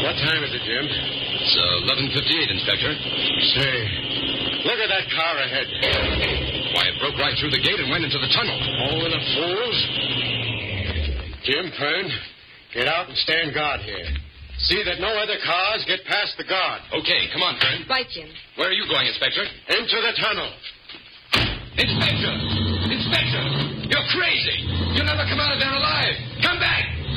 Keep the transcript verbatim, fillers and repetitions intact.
What time is it, Jim? It's uh, eleven fifty-eight, Inspector. Say, look at that car ahead. Why, it broke right through the gate and went into the tunnel. All in the fools. Jim, Fern, get out and stand guard here. See that no other cars get past the guard. Okay, come on, Fern. Right, Jim. Where are you going, Inspector? Into the tunnel. Inspector! Inspector! You're crazy! You'll never come out of there alive! Come back!